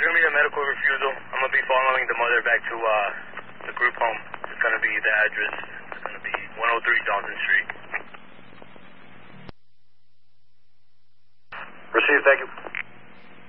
going to be a medical refusal. I'm going to be following the mother back to the group home. It's going to be the address. It's going to be 103 Johnson Street. Received, thank you.